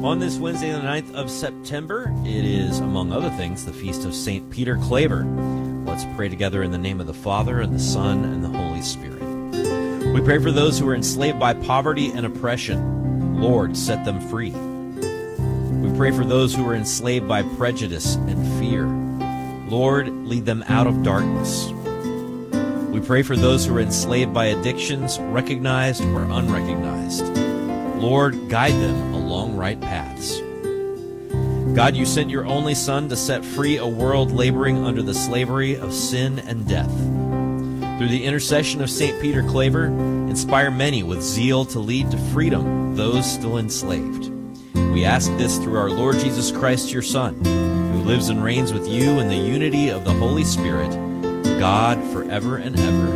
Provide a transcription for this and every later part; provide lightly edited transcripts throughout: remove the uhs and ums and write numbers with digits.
On this Wednesday, the 9th of September, it is, among other things, the feast of St. Peter Claver. Let's pray together in the name of the Father, and the Son, and the Holy Spirit. We pray for those who are enslaved by poverty and oppression. Lord, set them free. We pray for those who are enslaved by prejudice and fear. Lord, lead them out of darkness. We pray for those who are enslaved by addictions, recognized or unrecognized. Lord, guide them along right paths. God, you sent your only Son to set free a world laboring under the slavery of sin and death. Through the intercession of St. Peter Claver, inspire many with zeal to lead to freedom those still enslaved. We ask this through our Lord Jesus Christ, your Son, who lives and reigns with you in the unity of the Holy Spirit, God, forever and ever.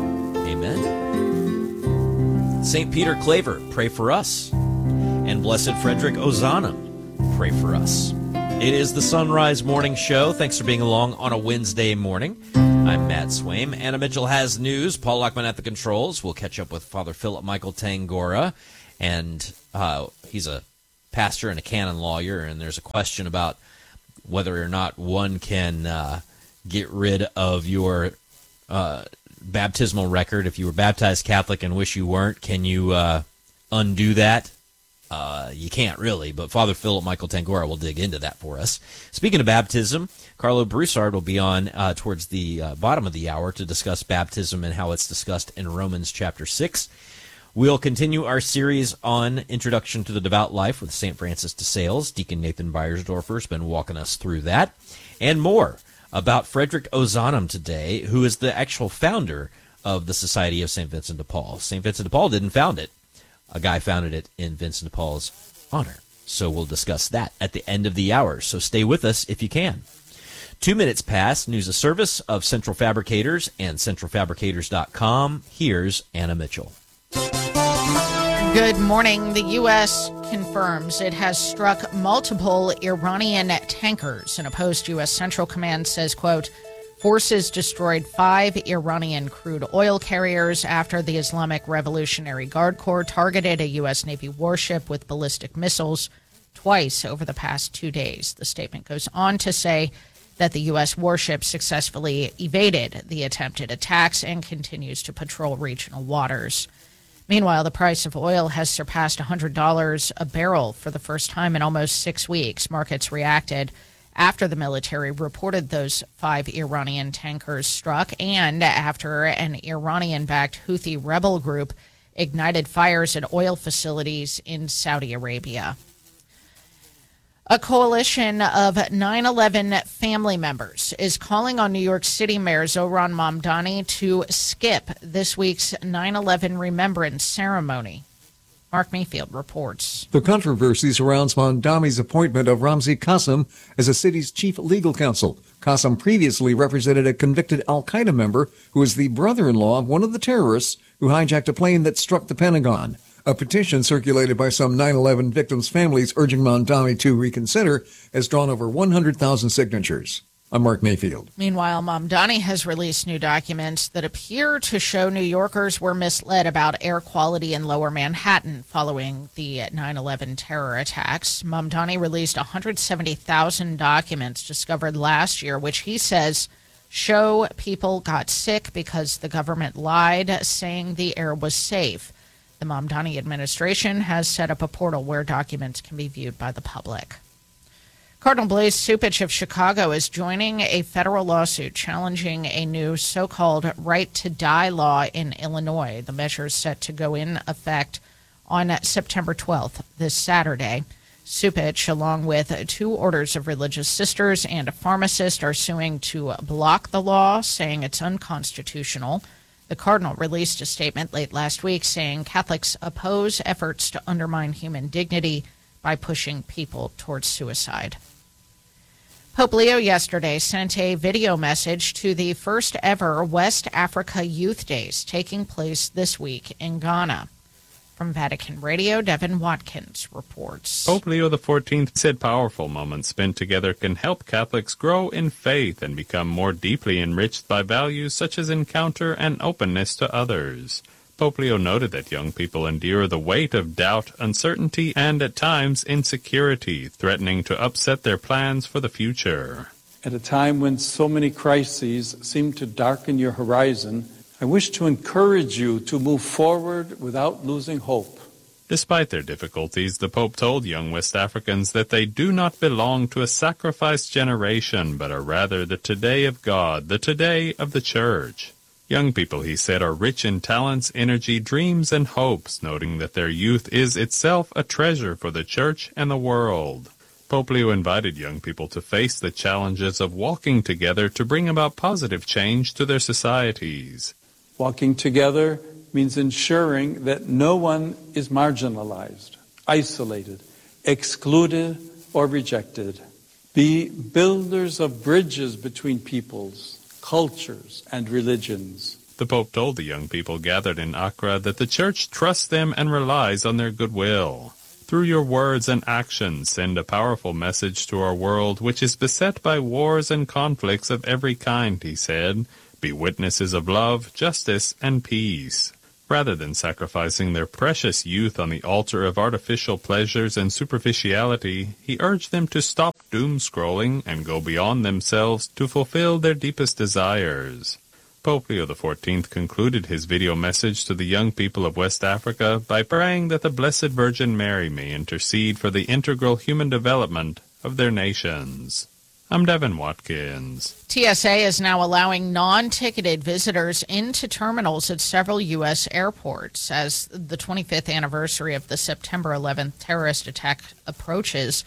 Amen. St. Peter Claver, pray for us. And Blessed Frederick Ozanam, pray for us. It is the Sunrise Morning Show. Thanks for being along on a Wednesday morning. I'm Matt Swaim. Anna Mitchell has news. Paul Lockman at the controls. We'll catch up with Father Philip Michael Tangora. And he's a pastor and a canon lawyer, and there's a question about whether or not one can get rid of your baptismal record. If you were baptized Catholic and wish you weren't, can you undo that? You can't really, but Father Philip Michael Tangora will dig into that for us. Speaking of baptism, Carlo Broussard will be on towards the bottom of the hour to discuss baptism and how it's discussed in Romans chapter 6. We'll continue our series on Introduction to the Devout Life with St. Francis de Sales. Deacon Nathan Beiersdorfer has been walking us through that. And more about Frederick Ozanam today, who is the actual founder of the Society of St. Vincent de Paul. St. Vincent de Paul didn't found it. A guy founded it in Vincent de Paul's honor. So we'll discuss that at the end of the hour. So stay with us if you can. 2 minutes past, news of service of Central Fabricators and centralfabricators.com. Here's Anna Mitchell. Good morning. The U.S. confirms it has struck multiple Iranian tankers. And a post-U.S. Central Command says, quote, forces destroyed 5 Iranian crude oil carriers after the Islamic Revolutionary Guard Corps targeted a U.S. Navy warship with ballistic missiles twice over the past 2 days. The statement goes on to say that the U.S. warship successfully evaded the attempted attacks and continues to patrol regional waters. Meanwhile, the price of oil has surpassed $100 a barrel for the first time in almost 6 weeks. Markets reacted after the military reported those 5 Iranian tankers struck and after an Iranian-backed Houthi rebel group ignited fires at oil facilities in Saudi Arabia. A coalition of 9/11 family members is calling on New York City Mayor Zohran Mamdani to skip this week's 9/11 remembrance ceremony. Mark Mayfield reports. The controversy surrounds Mamdani's appointment of Ramzi Qasim as the city's chief legal counsel. Qasim previously represented a convicted al-Qaeda member who is the brother-in-law of one of the terrorists who hijacked a plane that struck the Pentagon. A petition circulated by some 9/11 victims' families urging Mamdani to reconsider has drawn over 100,000 signatures. I'm Mark Mayfield. Meanwhile, Mamdani has released new documents that appear to show New Yorkers were misled about air quality in Lower Manhattan following the 9/11 terror attacks. Mamdani released 170,000 documents discovered last year, which he says show people got sick because the government lied, saying the air was safe. The Mamdani administration has set up a portal where documents can be viewed by the public. Cardinal Blaise Cupich of Chicago is joining a federal lawsuit challenging a new so-called right to die law in Illinois. The measure is set to go in effect on September 12th, this Saturday. Cupich, along with 2 orders of religious sisters and a pharmacist, are suing to block the law, saying it's unconstitutional. The cardinal released a statement late last week saying Catholics oppose efforts to undermine human dignity by pushing people towards suicide. Pope Leo yesterday sent a video message to the first ever West Africa Youth Days taking place this week in Ghana. From Vatican Radio, Devin Watkins reports. Pope Leo XIV said powerful moments spent together can help Catholics grow in faith and become more deeply enriched by values such as encounter and openness to others. Pope Leo noted that young people endure the weight of doubt, uncertainty, and at times insecurity, threatening to upset their plans for the future. At a time when so many crises seem to darken your horizon, I wish to encourage you to move forward without losing hope. Despite their difficulties, the Pope told young West Africans that they do not belong to a sacrificed generation, but are rather the today of God, the today of the Church. Young people, he said, are rich in talents, energy, dreams, and hopes, noting that their youth is itself a treasure for the Church and the world. Pope Leo invited young people to face the challenges of walking together to bring about positive change to their societies. Walking together means ensuring that no one is marginalized, isolated, excluded, or rejected. Be builders of bridges between peoples, cultures, and religions. The Pope told the young people gathered in Accra that the Church trusts them and relies on their goodwill. Through your words and actions, send a powerful message to our world, which is beset by wars and conflicts of every kind, he said. Be witnesses of love, justice, and peace. Rather than sacrificing their precious youth on the altar of artificial pleasures and superficiality, he urged them to stop doom-scrolling and go beyond themselves to fulfill their deepest desires. Pope Leo XIV concluded his video message to the young people of West Africa by praying that the Blessed Virgin Mary may intercede for the integral human development of their nations. I'm Devin Watkins. TSA is now allowing non-ticketed visitors into terminals at several U.S. airports. As the 25th anniversary of the September 11th terrorist attack approaches,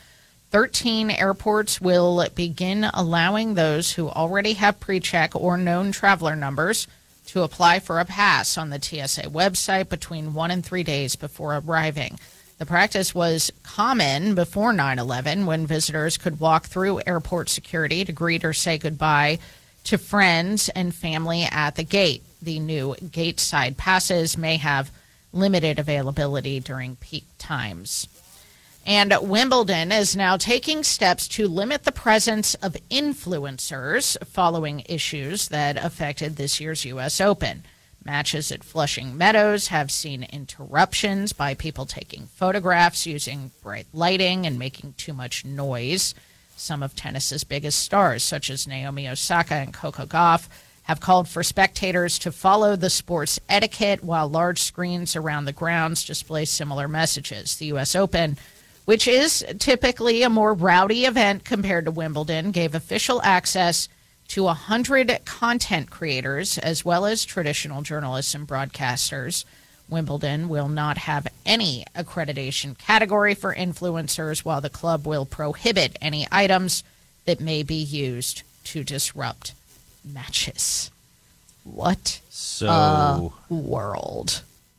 13 airports will begin allowing those who already have pre-check or known traveler numbers to apply for a pass on the TSA website between 1 and 3 days before arriving. The practice was common before 9/11 when visitors could walk through airport security to greet or say goodbye to friends and family at the gate. The new gate-side passes may have limited availability during peak times. And Wimbledon is now taking steps to limit the presence of influencers following issues that affected this year's U.S. Open. Matches at Flushing Meadows have seen interruptions by people taking photographs, using bright lighting, and making too much noise. Some of tennis's biggest stars, such as Naomi Osaka and Coco Gauff, have called for spectators to follow the sport's etiquette, while large screens around the grounds display similar messages. The U.S. Open, which is typically a more rowdy event compared to Wimbledon, gave official access to 100 content creators, as well as traditional journalists and broadcasters. Wimbledon will not have any accreditation category for influencers, while the club will prohibit any items that may be used to disrupt matches. What a world.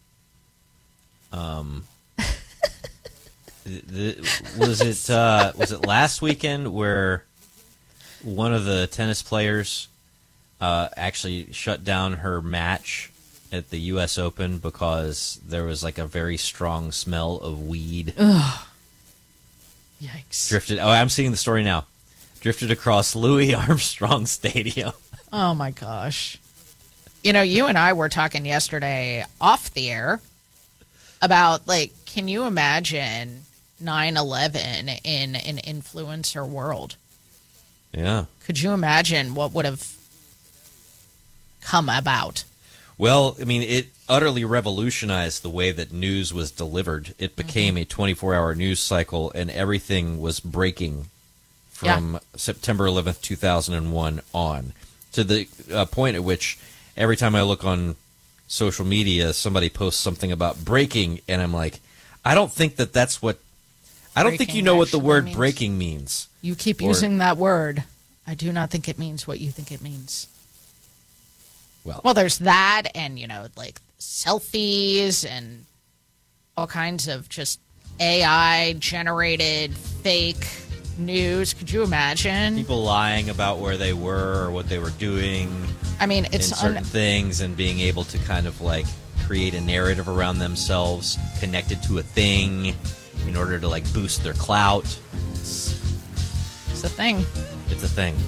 Was it last weekend where one of the tennis players actually shut down her match at the U.S. Open because there was like a very strong smell of weed? Ugh. Yikes. Drifted. Oh, I'm seeing the story now. Drifted across Louis Armstrong Stadium. Oh, my gosh. You know, you and I were talking yesterday off the air about, like, can you imagine 9/11 in an influencer world? Yeah. Could you imagine what would have come about? Well, I mean, it utterly revolutionized the way that news was delivered. It became a 24-hour news cycle, and everything was breaking from September 11th, 2001 on, to the point at which every time I look on social media, somebody posts something about breaking, and I'm like, I don't think that's what... I don't think you know what the word breaking means. You keep using that word. I do not think it means what you think it means. Well, there's that, and, you know, like selfies and all kinds of just AI-generated fake news. Could you imagine? People lying about where they were or what they were doing. I mean, it's in certain things, and being able to kind of like create a narrative around themselves connected to a thing in order to like boost their clout. It's a thing. It's a thing.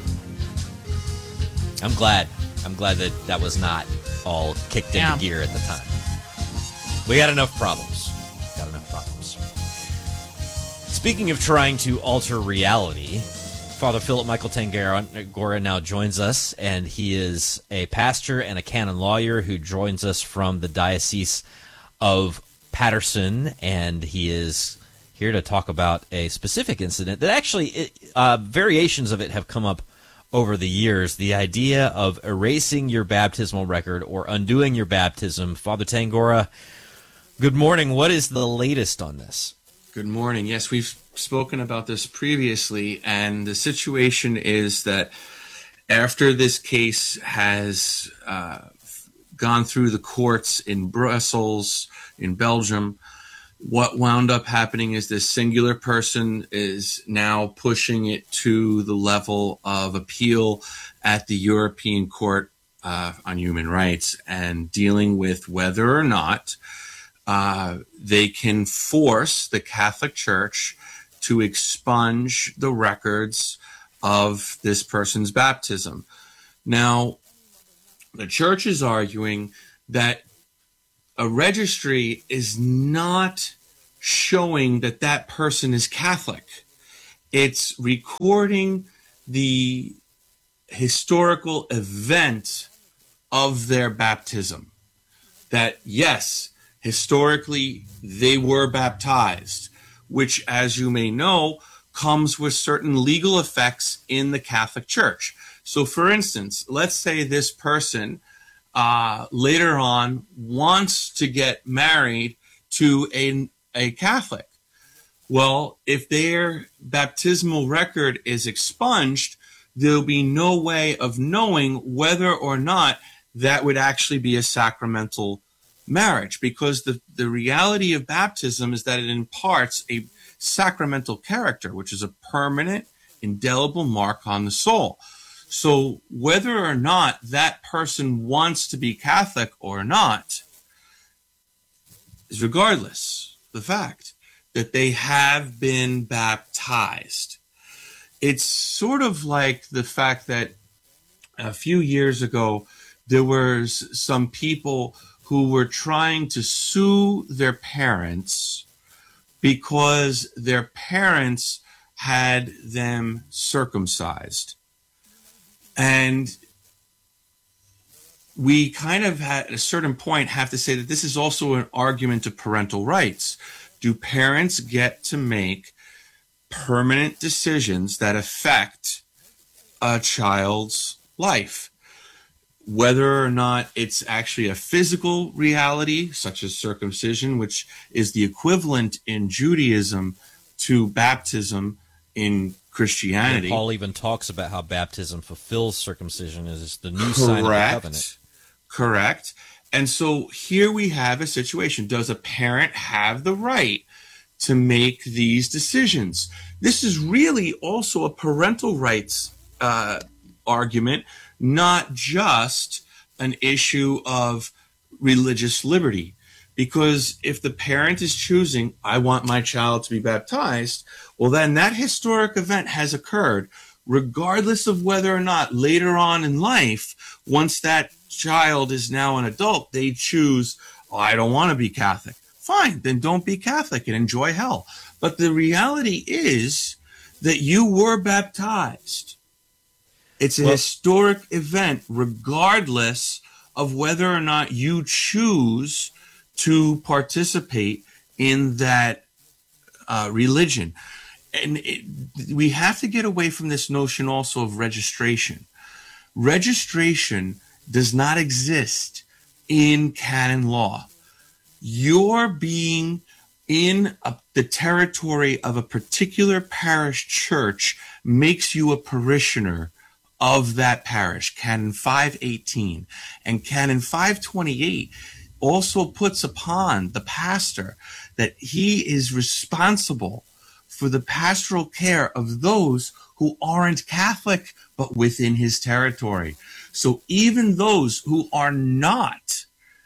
I'm glad that was not all kicked into gear at the time. We got enough problems. Speaking of trying to alter reality, Father Philip Michael Tangora now joins us, and he is a pastor and a canon lawyer who joins us from the Diocese of Paterson, and he is here to talk about a specific incident that actually, variations of it have come up over the years, the idea of erasing your baptismal record or undoing your baptism. Father Tangora, good morning. What is the latest on this? Good morning. Yes, we've spoken about this previously, and the situation is that after this case has gone through the courts in Brussels, in Belgium, what wound up happening is this singular person is now pushing it to the level of appeal at the European Court on Human Rights and dealing with whether or not they can force the Catholic Church to expunge the records of this person's baptism. Now, the Church is arguing that a registry is not showing that that person is Catholic. It's recording the historical event of their baptism. That, yes, historically they were baptized, which, as you may know, comes with certain legal effects in the Catholic Church. So, for instance, let's say this person later on wants to get married to a Catholic. Well, if their baptismal record is expunged, there'll be no way of knowing whether or not that would actually be a sacramental marriage, because the reality of baptism is that it imparts a sacramental character, which is a permanent, indelible mark on the soul. So whether or not that person wants to be Catholic or not is regardless the fact that they have been baptized. It's sort of like the fact that a few years ago there was some people who were trying to sue their parents because their parents had them circumcised. And we kind of at a certain point have to say that this is also an argument of parental rights. Do parents get to make permanent decisions that affect a child's life? Whether or not it's actually a physical reality, such as circumcision, which is the equivalent in Judaism to baptism in Christianity. And Paul even talks about how baptism fulfills circumcision as the new sign of the covenant. Correct. And so here we have a situation. Does a parent have the right to make these decisions? This is really also a parental rights argument, not just an issue of religious liberty. Because if the parent is choosing, I want my child to be baptized, well, then that historic event has occurred, regardless of whether or not later on in life, once that child is now an adult, they choose, oh, I don't want to be Catholic. Fine, then don't be Catholic and enjoy hell. But the reality is that you were baptized. It's a historic event, regardless of whether or not you choose to participate in that religion. And we have to get away from this notion also of registration. Registration does not exist in canon law. Your being in the territory of a particular parish church makes you a parishioner of that parish, Canon 518. And Canon 528 also puts upon the pastor that he is responsible for the pastoral care of those who aren't Catholic, but within his territory. So even those who are not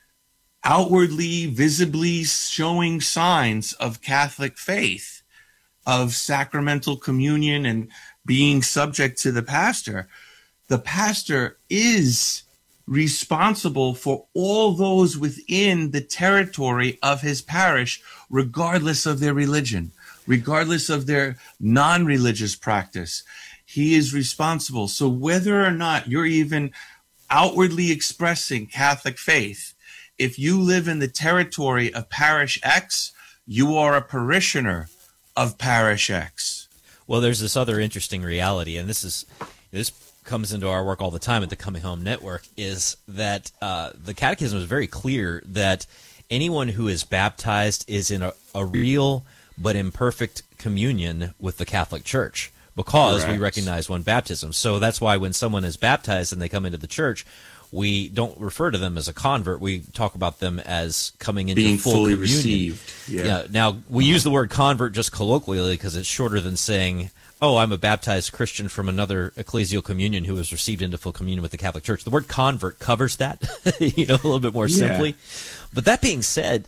outwardly, visibly showing signs of Catholic faith, of sacramental communion and being subject to the pastor is responsible for all those within the territory of his parish, regardless of their religion, regardless of their non-religious practice. He is responsible. So whether or not you're even outwardly expressing Catholic faith, if you live in the territory of Parish X, you are a parishioner of Parish X. Well, there's this other interesting reality, and this comes into our work all the time at the Coming Home Network, is that the Catechism is very clear that anyone who is baptized is in a real but imperfect communion with the Catholic Church, because we recognize one baptism. So that's why when someone is baptized and they come into the church, we don't refer to them as a convert. We talk about them as coming into being full fully communion. received. Yeah. Now, we use the word convert just colloquially because it's shorter than saying, oh, I'm a baptized Christian from another ecclesial communion who was received into full communion with the Catholic Church. The word convert covers that, a little bit more simply. But that being said,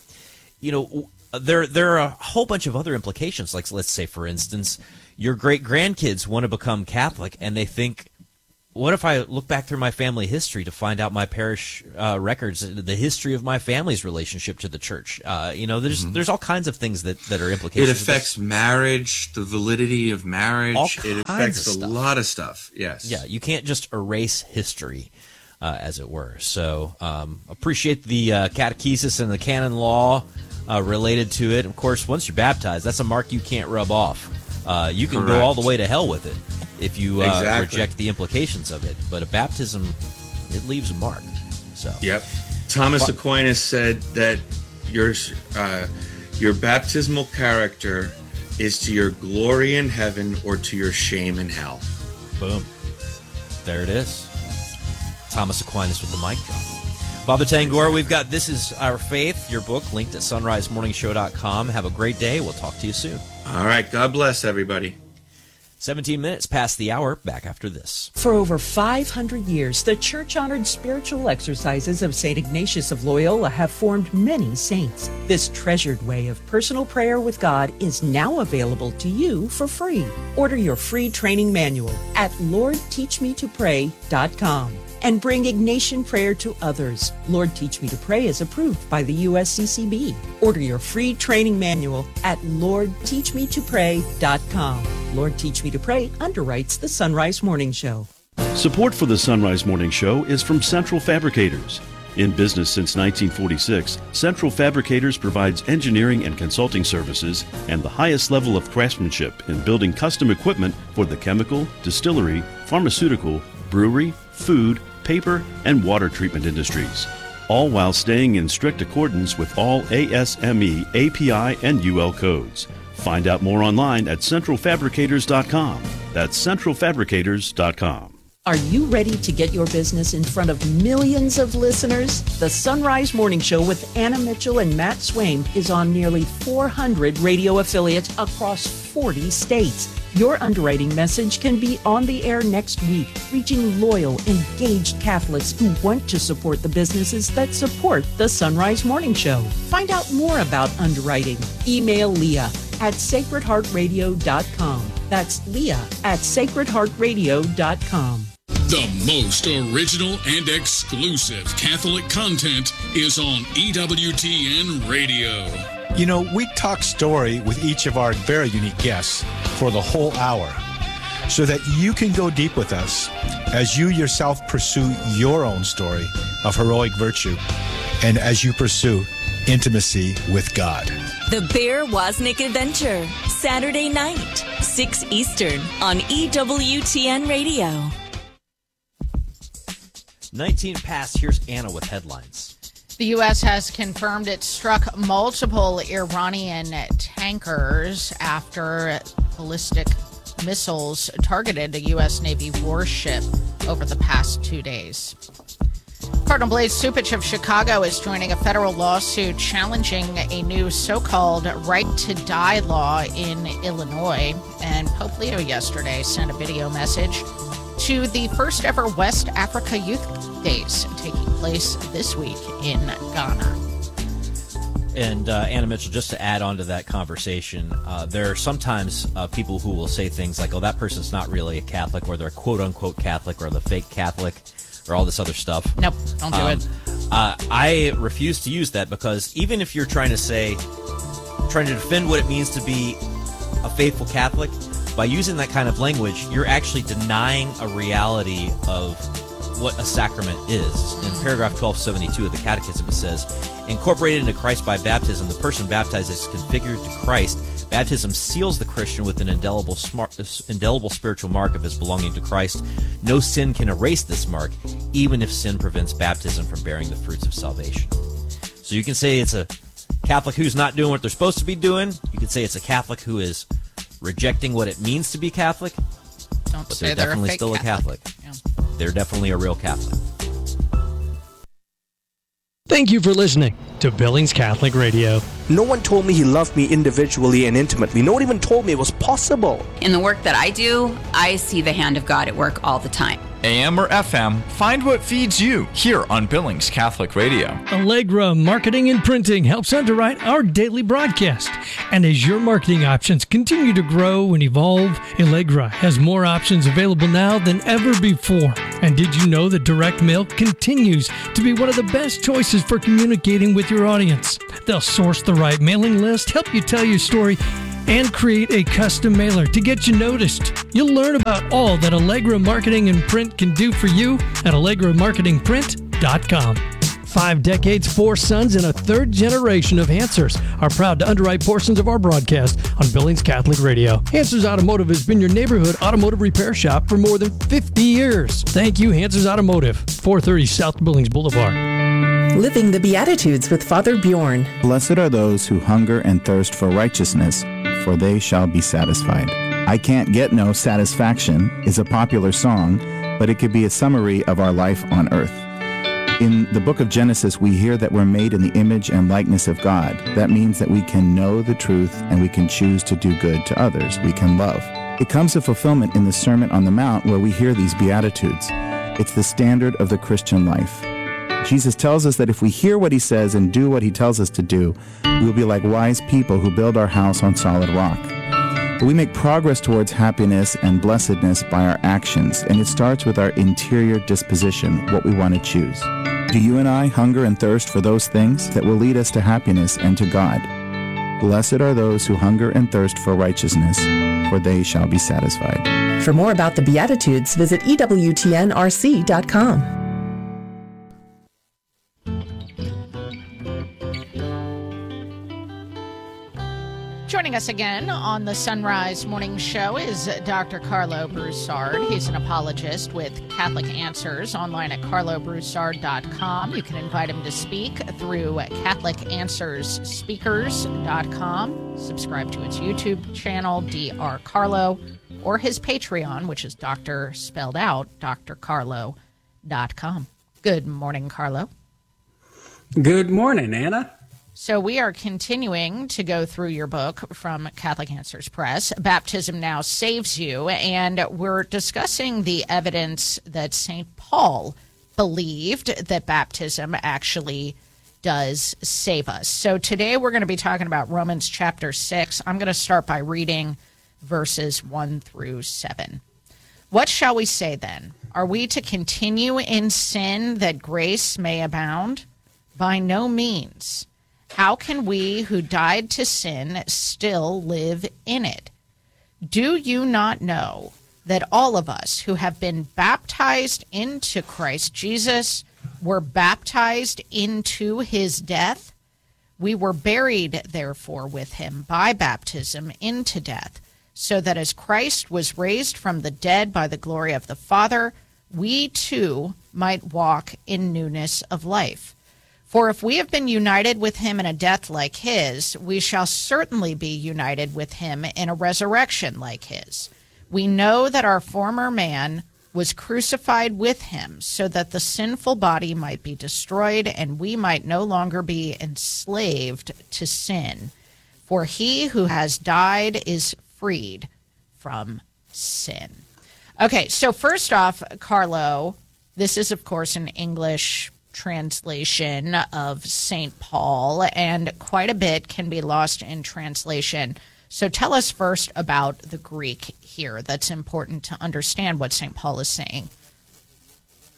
there are a whole bunch of other implications. Like, let's say, for instance, your great-grandkids want to become Catholic, and they think, what if I look back through my family history to find out my parish records, the history of my family's relationship to the church? There's all kinds of things that are implications. It affects marriage, the validity of marriage. It affects a lot of stuff. Yes. Yeah, you can't just erase history, as it were. So appreciate the catechesis and the canon law related to it. Of course, once you're baptized, that's a mark you can't rub off. You can go all the way to hell with it if you reject the implications of it. But a baptism, it leaves a mark. So. Yep. Thomas Aquinas said that your baptismal character is to your glory in heaven or to your shame in hell. Boom. There it is. Thomas Aquinas with the mic drop. Father Tangor, we've got This Is Our Faith, your book, linked at sunrisemorningshow.com. Have a great day. We'll talk to you soon. All right. God bless everybody. 17 minutes past the hour. Back after this. For over 500 years, the church-honored spiritual exercises of St. Ignatius of Loyola have formed many saints. This treasured way of personal prayer with God is now available to you for free. Order your free training manual at LordTeachMeToPray.com. and bring Ignatian prayer to others. Lord Teach Me to Pray is approved by the USCCB. Order your free training manual at LordTeachMeToPray.com. Lord Teach Me to Pray underwrites the Sunrise Morning Show. Support for the Sunrise Morning Show is from Central Fabricators. In business since 1946, Central Fabricators provides engineering and consulting services and the highest level of craftsmanship in building custom equipment for the chemical, distillery, pharmaceutical, brewery, food, paper, and water treatment industries, all while staying in strict accordance with all ASME, API, and UL codes. Find out more online at centralfabricators.com. That's centralfabricators.com. Are you ready to get your business in front of millions of listeners? The Sunrise Morning Show with Anna Mitchell and Matt Swain is on nearly 400 radio affiliates across 40 states. Your underwriting message can be on the air next week, reaching loyal, engaged Catholics who want to support the businesses that support the Sunrise Morning Show. Find out more about underwriting. Email Leah at sacredheartradio.com. That's Leah at sacredheartradio.com. The most original and exclusive Catholic content is on EWTN Radio. You know, we talk story with each of our very unique guests for the whole hour so that you can go deep with us as you yourself pursue your own story of heroic virtue and as you pursue intimacy with God. The Bear Wozniak Adventure, Saturday night, 6 Eastern on EWTN Radio. 19 past. Here's Anna with headlines. The U.S. has confirmed it struck multiple Iranian tankers after ballistic missiles targeted a U.S. Navy warship over the past 2 days. Cardinal Blaise Cupich of Chicago is joining a federal lawsuit challenging a new so-called right-to-die law in Illinois. And Pope Leo yesterday sent a video message to the first ever West Africa Youth Days taking place this week in Ghana. And Anna Mitchell, just to add on to that conversation, there are sometimes people who will say things like, oh, that person's not really a Catholic, or they're quote-unquote Catholic, or the fake Catholic. or all this other stuff. Nope, don't do it. I refuse to use that, because even if you're trying to defend what it means to be a faithful Catholic, by using that kind of language, you're actually denying a reality of what a sacrament is. In paragraph 1272 of the Catechism, it says, incorporated into Christ by baptism, the person baptized is configured to Christ. Baptism seals the Christian with an indelible spiritual mark of his belonging to Christ. No sin can erase this mark, even if sin prevents baptism from bearing the fruits of salvation. So you can say it's a Catholic who's not doing what they're supposed to be doing. You can say it's a Catholic who is rejecting what it means to be Catholic. Don't but say they're they're definitely a fake still Catholic. a Catholic. Yeah. They're definitely a real Catholic. Thank you for listening to Billings Catholic Radio. No one told me he loved me individually and intimately. No one even told me it was possible. In the work that I do, I see the hand of God at work all the time. AM or FM, find what feeds you here on Billings Catholic Radio. Allegra Marketing and Printing helps underwrite our daily broadcast. And as your marketing options continue to grow and evolve, Allegra has more options available now than ever before. And did you know that direct mail continues to be one of the best choices for communicating with your audience? They'll source the right mailing list, help you tell your story, and create a custom mailer to get you noticed. You'll learn about all that Allegra Marketing and Print can do for you at AllegraMarketingPrint.com. 5 decades, 4 sons, and a 3rd generation of Hansers are proud to underwrite portions of our broadcast on Billings Catholic Radio. Hansers Automotive has been your neighborhood automotive repair shop for more than 50 years. Thank you, Hansers Automotive, 430 South Billings Boulevard. Living the Beatitudes with Father Bjorn. Blessed are those who hunger and thirst for righteousness, for they shall be satisfied. I Can't Get No Satisfaction is a popular song, but it could be a summary of our life on earth. In the book of Genesis, we hear that we're made in the image and likeness of God. That means that we can know the truth and we can choose to do good to others. We can love. It comes to fulfillment in the Sermon on the Mount, where we hear these Beatitudes. It's the standard of the Christian life. Jesus tells us that if we hear what he says and do what he tells us to do, we will be like wise people who build our house on solid rock. But we make progress towards happiness and blessedness by our actions, and it starts with our interior disposition, what we want to choose. Do you and I hunger and thirst for those things that will lead us to happiness and to God? Blessed are those who hunger and thirst for righteousness, for they shall be satisfied. For more about the Beatitudes, visit EWTNRC.com. Joining us again on the Sunrise Morning Show is Dr. Carlo Broussard. He's an apologist with Catholic Answers, online at carlobroussard.com. You can invite him to speak through catholicanswersspeakers.com. Subscribe to his YouTube channel, Dr. Carlo, or his Patreon, which is Dr. spelled out, drcarlo.com. Good morning, Carlo. Good morning, Anna. So we are continuing to go through your book from Catholic Answers Press, Baptism Now Saves You, and we're discussing the evidence that St. Paul believed that baptism actually does save us. So today we're going to be talking about Romans chapter 6. I'm going to start by reading verses 1 through 7. What shall we say then? Are we to continue in sin that grace may abound? By no means. How can we who died to sin still live in it? Do you not know that all of us who have been baptized into Christ Jesus were baptized into his death? We were buried, therefore, with him by baptism into death, so that as Christ was raised from the dead by the glory of the Father, we too might walk in newness of life. For if we have been united with him in a death like his, we shall certainly be united with him in a resurrection like his. We know that our former man was crucified with him, so that the sinful body might be destroyed and we might no longer be enslaved to sin. For he who has died is freed from sin. Okay, so first off, Carlo, this is, of course, an English translation of St. Paul, and quite a bit can be lost in translation. So tell us first about the Greek here. That's important to understand what St. Paul is saying.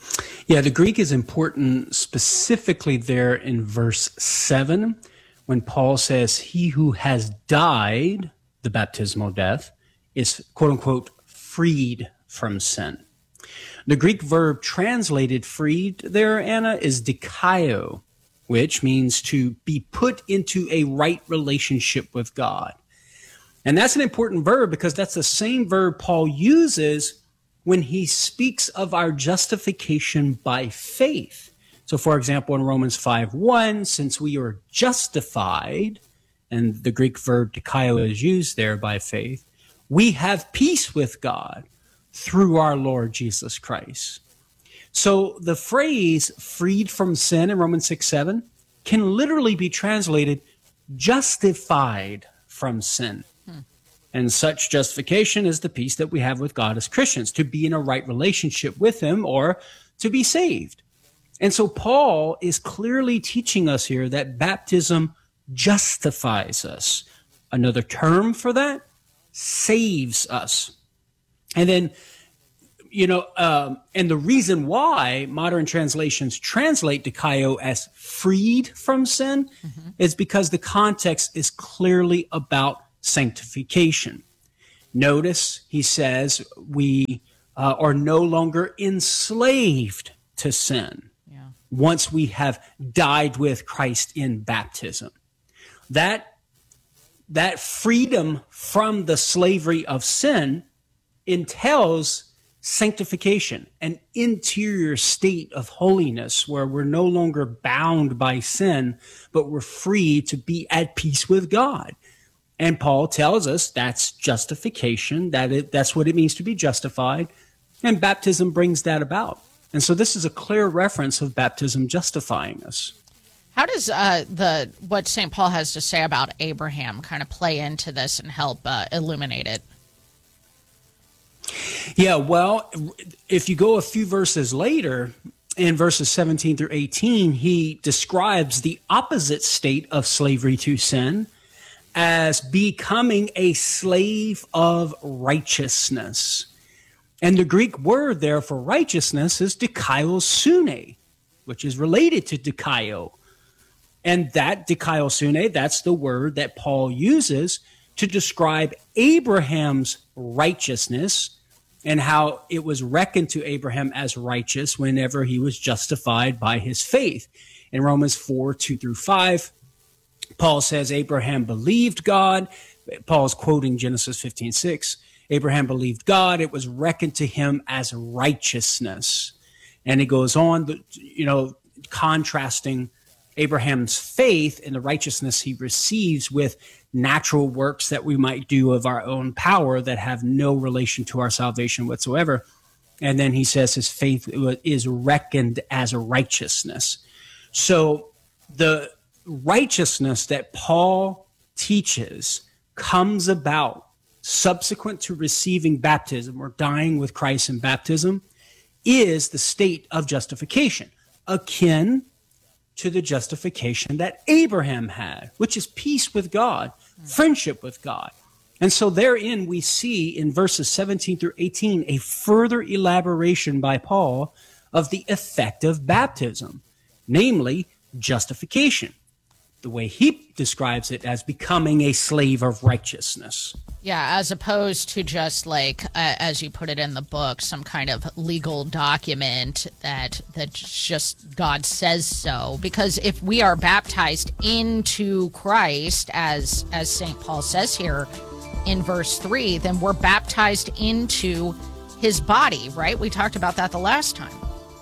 Yeah, the Greek is important specifically there in verse 7 when Paul says, he who has died the baptismal death is, quote unquote, freed from sin. The Greek verb translated freed there, Anna, is dikaio, which means to be put into a right relationship with God. And that's an important verb because that's the same verb Paul uses when he speaks of our justification by faith. So, for example, in Romans 5:1, since we are justified, and the Greek verb dikaio is used there by faith, we have peace with God through our Lord Jesus Christ. So the phrase freed from sin in Romans 6:7 can literally be translated justified from sin. And such justification is the peace that we have with God as Christians, to be in a right relationship with him or to be saved. And so Paul is clearly teaching us here that baptism justifies us. Another term for that, saves us. And then, and the reason why modern translations translate dikaio as freed from sin is because the context is clearly about sanctification. Notice he says we are no longer enslaved to sin once we have died with Christ in baptism. That freedom from the slavery of sin entails sanctification, an interior state of holiness where we're no longer bound by sin, but we're free to be at peace with God. And Paul tells us that's justification, that's what it means to be justified, and baptism brings that about. And so this is a clear reference of baptism justifying us. How does what St. Paul has to say about Abraham kind of play into this and help illuminate it? Yeah, well, if you go a few verses later, in verses 17 through 18, he describes the opposite state of slavery to sin as becoming a slave of righteousness. And the Greek word there for righteousness is dikaiosune, which is related to dikaio. And that dikaiosune, that's the word that Paul uses to describe Abraham's righteousness and how it was reckoned to Abraham as righteous whenever he was justified by his faith. In Romans 4:2-5, Paul says Abraham believed God. Paul's quoting Genesis 15:6. Abraham believed God. It was reckoned to him as righteousness. And it goes on, contrasting Abraham's faith and the righteousness he receives with natural works that we might do of our own power that have no relation to our salvation whatsoever. And then he says his faith is reckoned as a righteousness. So the righteousness that Paul teaches comes about subsequent to receiving baptism or dying with Christ in baptism is the state of justification, akin to the justification that Abraham had, which is peace with God, friendship with God. And so therein we see in verses 17 through 18 a further elaboration by Paul of the effect of baptism, namely justification, the way he describes it as becoming a slave of righteousness. Yeah, as opposed to just like, as you put it in the book, some kind of legal document that just God says so. Because if we are baptized into Christ, as St. Paul says here in verse 3, then we're baptized into his body, right? We talked about that the last time.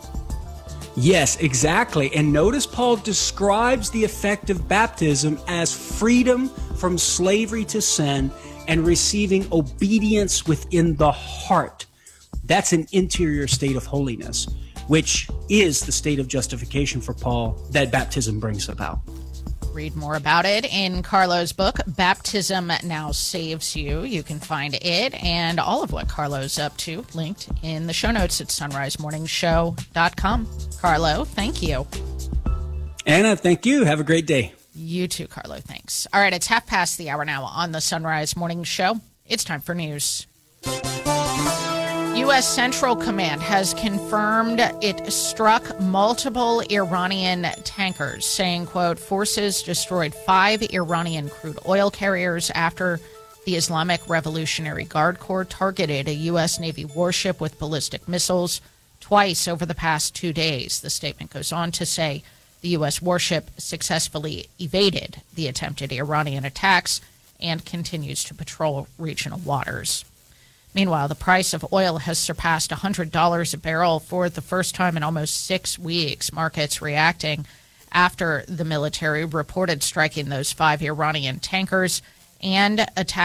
Yes, exactly. And notice Paul describes the effect of baptism as freedom from slavery to sin and receiving obedience within the heart. That's an interior state of holiness, which is the state of justification for Paul that baptism brings about. Read more about it in Carlo's book, Baptism Now Saves You. You can find it and all of what Carlo's up to linked in the show notes at sunrisemorningshow.com. Carlo, thank you. Anna, thank you. Have a great day. You too, Carlo. Thanks. All right, it's 5:30 now on the Sunrise Morning Show. It's time for news. U.S. Central Command has confirmed it struck multiple Iranian tankers, saying, quote, forces destroyed 5 Iranian crude oil carriers after the Islamic Revolutionary Guard Corps targeted a U.S. Navy warship with ballistic missiles twice over the past 2 days. The statement goes on to say the U.S. warship successfully evaded the attempted Iranian attacks and continues to patrol regional waters. Meanwhile, the price of oil has surpassed $100 a barrel for the first time in almost 6 weeks. Markets reacting after the military reported striking those 5 Iranian tankers and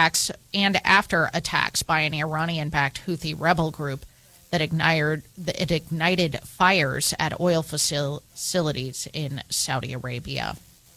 after attacks by an Iranian-backed Houthi rebel group that ignited fires at oil facilities in Saudi Arabia.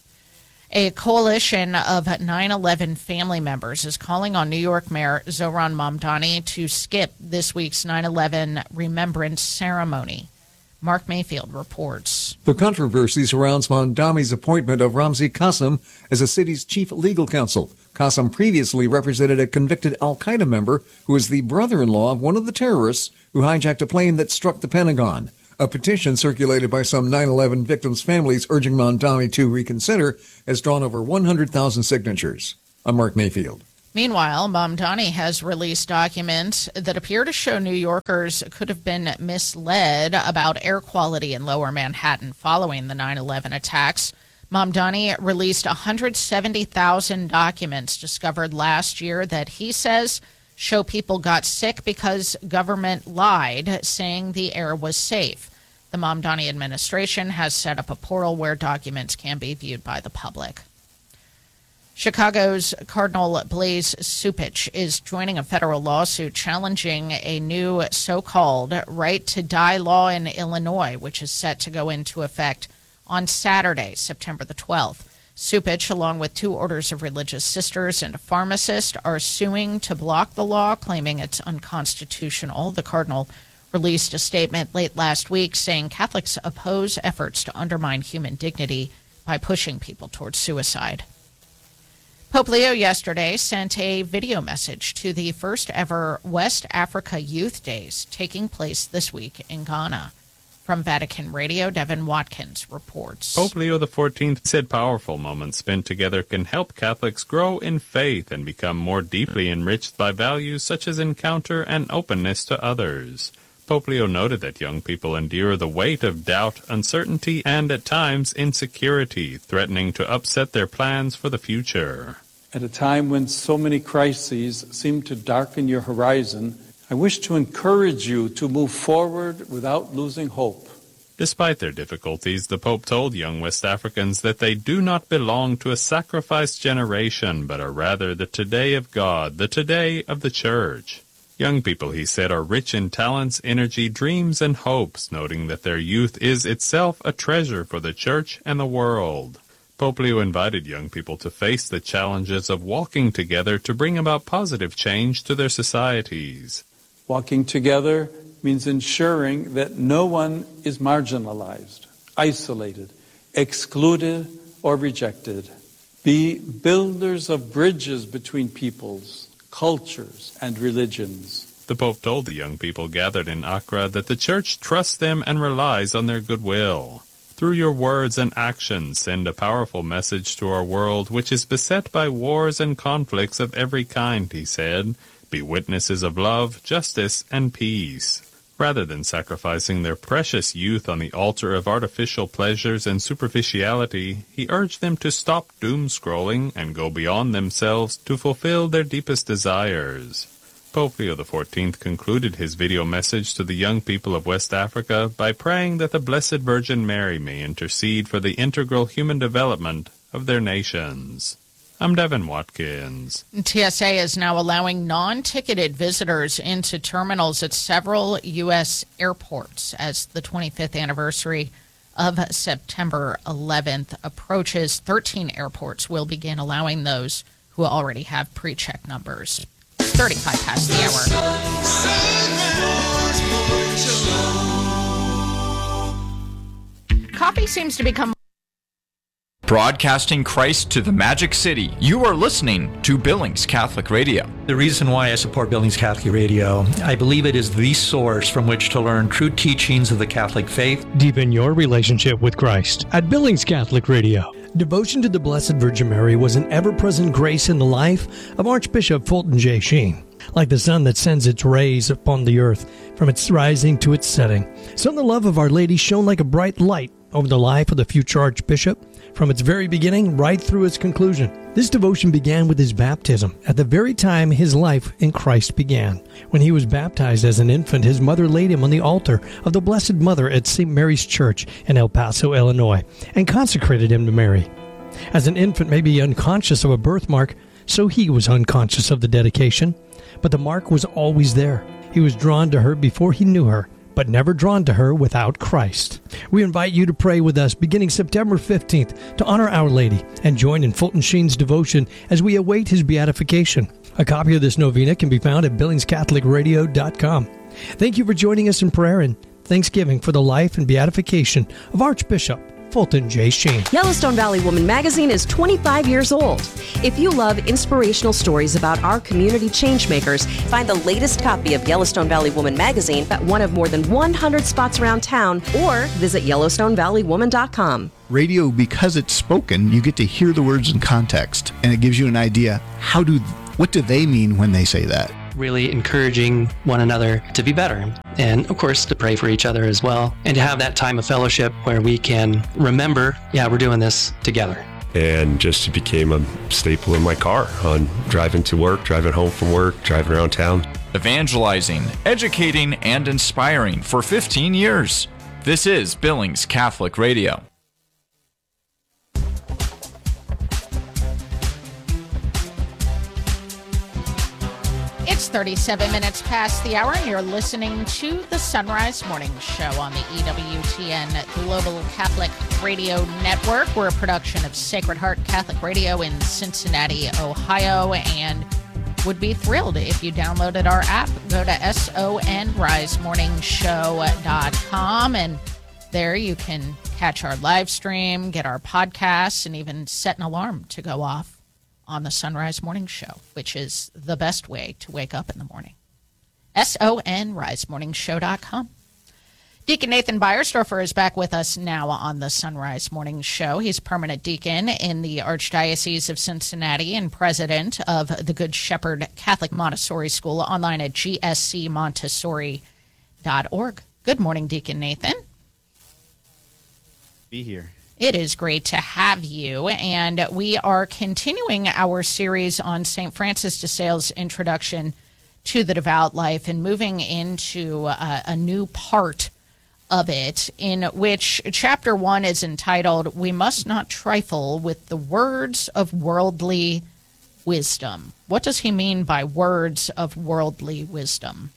A coalition of 9/11 family members is calling on New York Mayor Zohran Mamdani to skip this week's 9/11 remembrance ceremony. Mark Mayfield reports. The controversy surrounds Mamdani's appointment of Ramzi Qasim as the city's chief legal counsel. Qasim previously represented a convicted al-Qaeda member who is the brother-in-law of one of the terrorists who hijacked a plane that struck the Pentagon. A petition circulated by some 9/11 victims' families urging Mamdani to reconsider has drawn over 100,000 signatures. I'm Mark Mayfield. Meanwhile, Mamdani has released documents that appear to show New Yorkers could have been misled about air quality in lower Manhattan following the 9/11 attacks. Mamdani released 170,000 documents discovered last year that he says show people got sick because government lied, saying the air was safe. The Mamdani administration has set up a portal where documents can be viewed by the public. Chicago's Cardinal Blaise Cupich is joining a federal lawsuit challenging a new so-called right-to-die law in Illinois, which is set to go into effect on Saturday, September the 12th. Cupich, along with 2 orders of religious sisters and a pharmacist, are suing to block the law, claiming it's unconstitutional. The cardinal released a statement late last week saying Catholics oppose efforts to undermine human dignity by pushing people towards suicide. Pope Leo yesterday sent a video message to the first ever West Africa Youth Days taking place this week in Ghana. From Vatican Radio, Devin Watkins reports. Pope Leo XIV said powerful moments spent together can help Catholics grow in faith and become more deeply enriched by values such as encounter and openness to others. Pope Leo noted that young people endure the weight of doubt, uncertainty, and at times insecurity, threatening to upset their plans for the future. At a time when so many crises seem to darken your horizon, I wish to encourage you to move forward without losing hope. Despite their difficulties, the Pope told young West Africans that they do not belong to a sacrificed generation, but are rather the today of God, the today of the Church. Young people, he said, are rich in talents, energy, dreams, and hopes, noting that their youth is itself a treasure for the Church and the world. Pope Leo invited young people to face the challenges of walking together to bring about positive change to their societies. Walking together means ensuring that no one is marginalized, isolated, excluded, or rejected. Be builders of bridges between peoples, cultures, and religions. The Pope told the young people gathered in Accra that the Church trusts them and relies on their goodwill. Through your words and actions, send a powerful message to our world, which is beset by wars and conflicts of every kind, he said. Be witnesses of love, justice, and peace. Rather than sacrificing their precious youth on the altar of artificial pleasures and superficiality, he urged them to stop doom-scrolling and go beyond themselves to fulfill their deepest desires. Pope Leo XIV concluded his video message to the young people of West Africa by praying that the Blessed Virgin Mary may intercede for the integral human development of their nations. I'm Devin Watkins. TSA is now allowing non-ticketed visitors into terminals at several U.S. airports as the 25th anniversary of September 11th approaches. 13 airports will begin allowing those who already have pre-check numbers. 35 past the hour. Coffee seems to become Broadcasting Christ to the Magic City, you are listening to Billings Catholic Radio. The reason why I support Billings Catholic Radio, I believe it is the source from which to learn true teachings of the Catholic faith. Deepen your relationship with Christ at Billings Catholic Radio. Devotion to the Blessed Virgin Mary was an ever-present grace in the life of Archbishop Fulton J. Sheen. Like the sun that sends its rays upon the earth from its rising to its setting, so the love of Our Lady shone like a bright light over the life of the future Archbishop from its very beginning right through its conclusion. This devotion began with his baptism, at the very time his life in Christ began. When he was baptized as an infant, his mother laid him on the altar of the Blessed Mother at St. Mary's Church in El Paso, Illinois, and consecrated him to Mary. As an infant may be unconscious of a birthmark, so he was unconscious of the dedication. But the mark was always there. He was drawn to her before he knew her, but never drawn to her without Christ. We invite you to pray with us beginning September 15th to honor Our Lady and join in Fulton Sheen's devotion as we await his beatification. A copy of this novena can be found at BillingsCatholicRadio.com. Thank you for joining us in prayer and thanksgiving for the life and beatification of Archbishop Fulton J. Sheen. Yellowstone Valley Woman magazine is 25 years old. If you love inspirational stories about our community changemakers, find the latest copy of Yellowstone Valley Woman magazine at one of more than 100 spots around town or visit YellowstoneValleyWoman.com. Radio, because it's spoken, you get to hear the words in context, and it gives you an idea what do they mean when they say that. Really encouraging one another to be better, and of course to pray for each other as well, and to have that time of fellowship where we can remember, we're doing this together. And just became a staple in my car on driving to work, driving home from work, driving around town. Evangelizing, educating, and inspiring for 15 years. This is Billings Catholic Radio. It's 37 minutes past the hour, and you're listening to the Sunrise Morning Show on the EWTN Global Catholic Radio Network. We're a production of Sacred Heart Catholic Radio in Cincinnati, Ohio, and would be thrilled if you downloaded our app. Go to sonrisemorningshow.com, and there you can catch our live stream, get our podcasts, and even set an alarm to go off on the Sunrise Morning Show, which is the best way to wake up in the morning. sonrisemorningshow.com. Deacon Nathan Beiersdorfer is back with us now on the Sunrise Morning Show. He's permanent deacon in the Archdiocese of Cincinnati and president of the Good Shepherd Catholic Montessori School, online at gscmontessori.org. Good morning, Deacon Nathan. Be here. It is great to have you, and we are continuing our series on St. Francis de Sales' introduction to the devout life and moving into a new part of it, in which Chapter 1 is entitled, "We Must Not Trifle with the Words of Worldly Wisdom." What does he mean by words of worldly wisdom?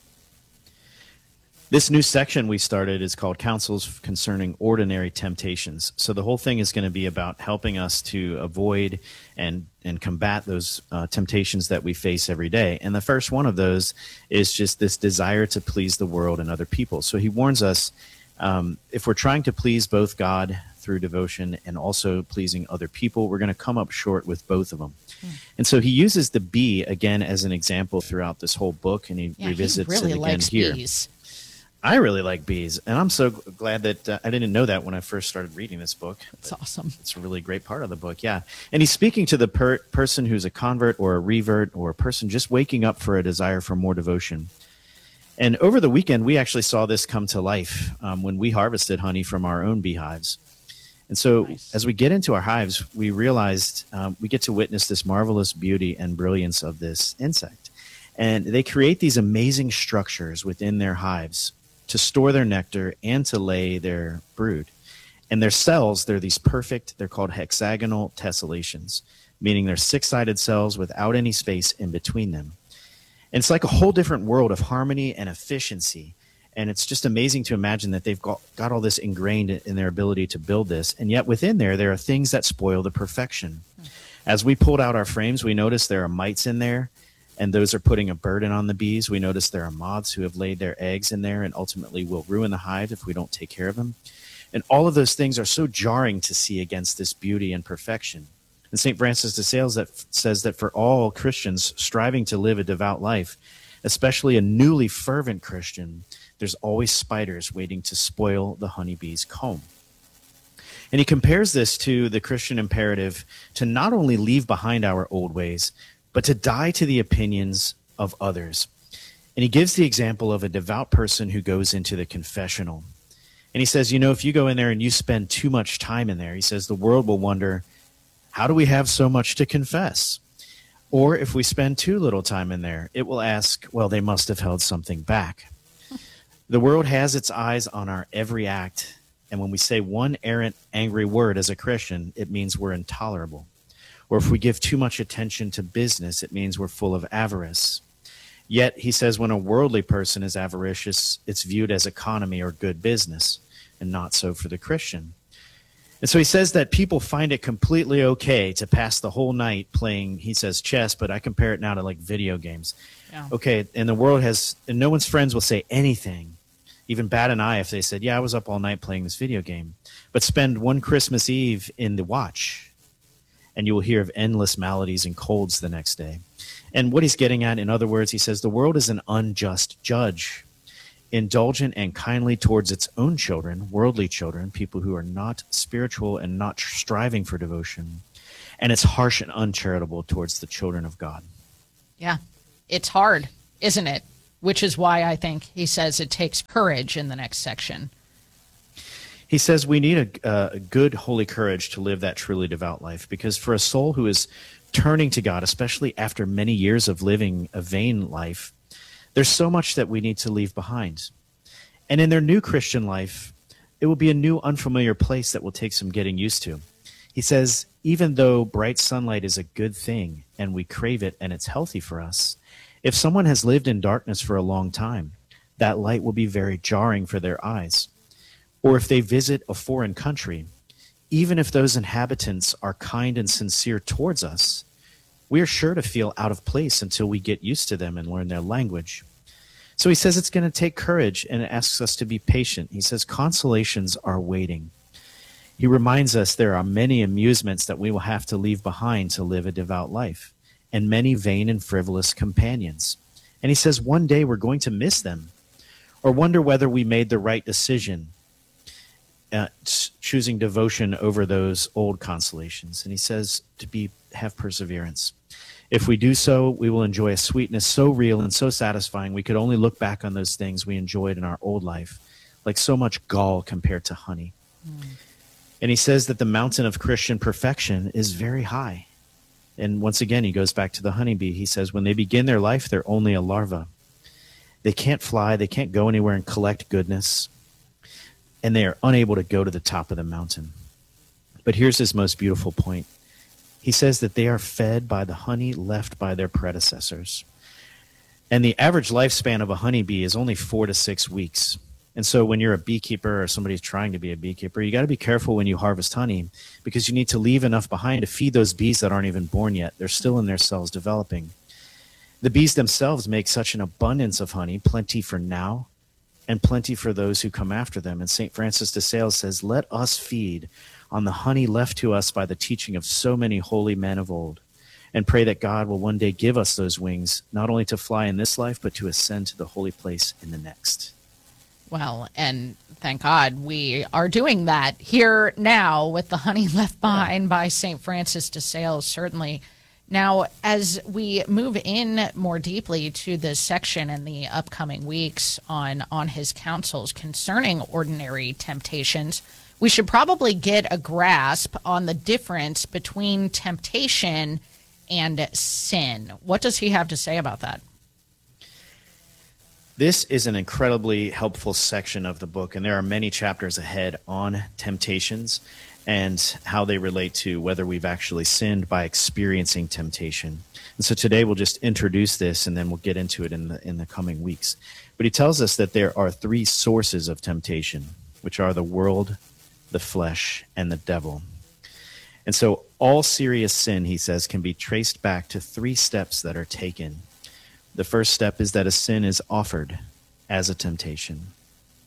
This new section we started is called Counsels Concerning Ordinary Temptations. So the whole thing is going to be about helping us to avoid and combat those temptations that we face every day. And the first one of those is just this desire to please the world and other people. So he warns us, if we're trying to please both God through devotion and also pleasing other people, we're going to come up short with both of them. And so he uses the bee again as an example throughout this whole book, and he revisits he really it again likes here. Bees. I really like bees, and I'm so glad that I didn't know that when I first started reading this book. It's awesome. It's a really great part of the book, yeah. And he's speaking to the person who's a convert or a revert or a person just waking up for a desire for more devotion. And over the weekend, we actually saw this come to life when we harvested honey from our own beehives. And so as we get into our hives, we realized we get to witness this marvelous beauty and brilliance of this insect. And they create these amazing structures within their hives to store their nectar and to lay their brood. And their cells, they're called hexagonal tessellations, meaning they're six-sided cells without any space in between them. And it's like a whole different world of harmony and efficiency. And it's just amazing to imagine that they've got all this ingrained in their ability to build this. And yet within there are things that spoil the perfection. As we pulled out our frames, we noticed there are mites in there, and those are putting a burden on the bees. We notice there are moths who have laid their eggs in there and ultimately will ruin the hive if we don't take care of them. And all of those things are so jarring to see against this beauty and perfection. And St. Francis de Sales says that for all Christians striving to live a devout life, especially a newly fervent Christian, there's always spiders waiting to spoil the honeybee's comb. And he compares this to the Christian imperative to not only leave behind our old ways, but to die to the opinions of others. And he gives the example of a devout person who goes into the confessional. And he says, if you go in there and you spend too much time in there, he says the world will wonder, how do we have so much to confess? Or if we spend too little time in there, it will ask, well, they must have held something back. The world has its eyes on our every act. And when we say one errant, angry word as a Christian, it means we're intolerable. Or if we give too much attention to business, it means we're full of avarice. Yet, he says, when a worldly person is avaricious, it's viewed as economy or good business, and not so for the Christian. And so he says that people find it completely okay to pass the whole night playing, he says, chess, but I compare it now to like video games. Yeah. Okay, and the world has, and no one's friends will say anything, even bat an eye if they said, I was up all night playing this video game, but spend one Christmas Eve in the watch, and you will hear of endless maladies and colds the next day. And what he's getting at, in other words, he says, the world is an unjust judge, indulgent and kindly towards its own children, worldly children, people who are not spiritual and not striving for devotion. And it's harsh and uncharitable towards the children of God. Yeah, it's hard, isn't it? Which is why I think he says it takes courage in the next section. He says we need a good, holy courage to live that truly devout life, because for a soul who is turning to God, especially after many years of living a vain life, there's so much that we need to leave behind. And in their new Christian life, it will be a new, unfamiliar place that will take some getting used to. He says, even though bright sunlight is a good thing and we crave it and it's healthy for us, if someone has lived in darkness for a long time, that light will be very jarring for their eyes. Or if they visit a foreign country, even if those inhabitants are kind and sincere towards us, we are sure to feel out of place until we get used to them and learn their language. So he says it's going to take courage, and it asks us to be patient. He says consolations are waiting. He reminds us there are many amusements that we will have to leave behind to live a devout life, and many vain and frivolous companions. And he says one day we're going to miss them, or wonder whether we made the right decision, choosing devotion over those old consolations. And he says to have perseverance. If we do so, we will enjoy a sweetness so real and so satisfying we could only look back on those things we enjoyed in our old life, like so much gall compared to honey. And he says that the mountain of Christian perfection is very high. And once again, he goes back to the honeybee. He says when they begin their life, they're only a larva. They can't fly, they can't go anywhere and collect goodness, and they are unable to go to the top of the mountain. But here's his most beautiful point. He says that they are fed by the honey left by their predecessors. And the average lifespan of a honeybee is only 4 to 6 weeks. And so when you're a beekeeper or somebody's trying to be a beekeeper, you got to be careful when you harvest honey, because you need to leave enough behind to feed those bees that aren't even born yet. They're still in their cells developing. The bees themselves make such an abundance of honey, plenty for now and plenty for those who come after them. And St. Francis de Sales says, let us feed on the honey left to us by the teaching of so many holy men of old, and pray that God will one day give us those wings, not only to fly in this life, but to ascend to the holy place in the next. Well, and thank God we are doing that here now with the honey left behind by St. Francis de Sales, certainly. Now, as we move in more deeply to this section in the upcoming weeks on his counsels concerning ordinary temptations, we should probably get a grasp on the difference between temptation and sin. What does he have to say about that? This is an incredibly helpful section of the book, and there are many chapters ahead on temptations and how they relate to whether we've actually sinned by experiencing temptation. And so today we'll just introduce this, and then we'll get into it in the coming weeks. But he tells us that there are 3 sources of temptation, which are the world, the flesh, and the devil. And so all serious sin, he says, can be traced back to 3 steps that are taken. The first step is that a sin is offered as a temptation.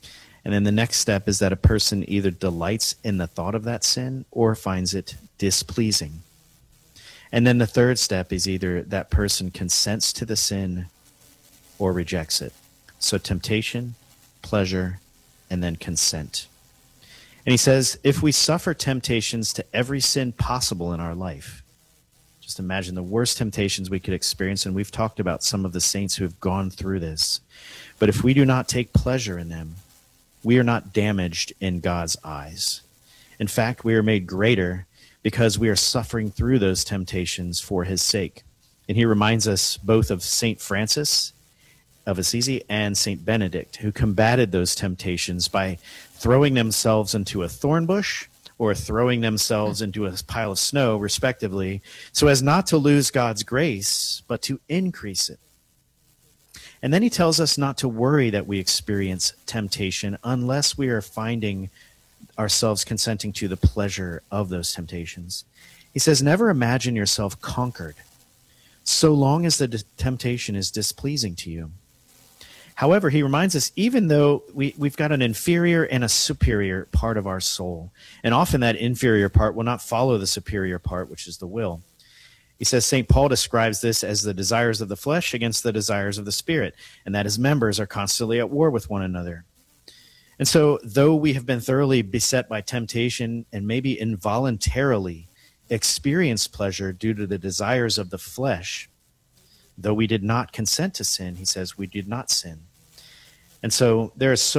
And then the next step is that a person either delights in the thought of that sin or finds it displeasing. And then the third step is either that person consents to the sin or rejects it. So temptation, pleasure, and then consent. And he says, if we suffer temptations to every sin possible in our life, just imagine the worst temptations we could experience, and we've talked about some of the saints who have gone through this. But if we do not take pleasure in them, we are not damaged in God's eyes. In fact, we are made greater because we are suffering through those temptations for his sake. And he reminds us both of St. Francis of Assisi and St. Benedict, who combated those temptations by throwing themselves into a thorn bush or throwing themselves into a pile of snow, respectively, so as not to lose God's grace, but to increase it. And then he tells us not to worry that we experience temptation unless we are finding ourselves consenting to the pleasure of those temptations. He says, never imagine yourself conquered, so long as the temptation is displeasing to you. However, he reminds us, even though we've got an inferior and a superior part of our soul, and often that inferior part will not follow the superior part, which is the will. He says St. Paul describes this as the desires of the flesh against the desires of the spirit, and that his members are constantly at war with one another. And so, though we have been thoroughly beset by temptation and maybe involuntarily experienced pleasure due to the desires of the flesh, though we did not consent to sin, he says we did not sin. And so there is so